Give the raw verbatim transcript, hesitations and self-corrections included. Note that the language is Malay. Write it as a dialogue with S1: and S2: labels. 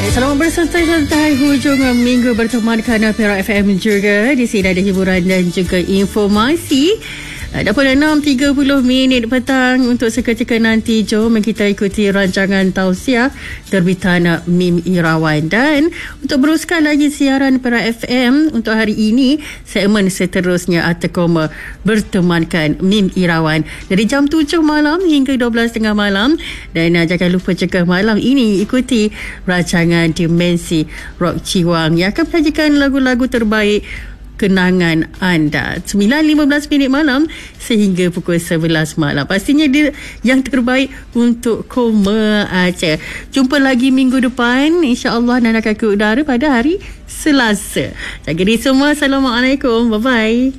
S1: Selamat bersantai-santai hujung minggu bertemankan Perak F M juga. Di sini ada hiburan dan juga informasi. Dah pukul enam tiga puluh minit petang. Untuk seketika nanti, jom kita ikuti rancangan tausiah terbitan Mim Irawan. Dan untuk beruskan lagi siaran Perak F M untuk hari ini, segmen seterusnya Atakoma bertemankan Mim Irawan dari jam tujuh malam hingga dua belas tiga puluh malam. Dan uh, jangan lupa juga malam ini ikuti rancangan Dimensi Rock Ciwang yang akan menyajikan lagu-lagu terbaik kenangan anda. sembilan lima belas minit malam sehingga pukul sebelas malam. Pastinya dia yang terbaik untuk Koma Aceh. Jumpa lagi minggu depan, insya-Allah, dan akan ke udara pada hari Selasa. Jaga diri semua. Assalamualaikum. Bye-bye.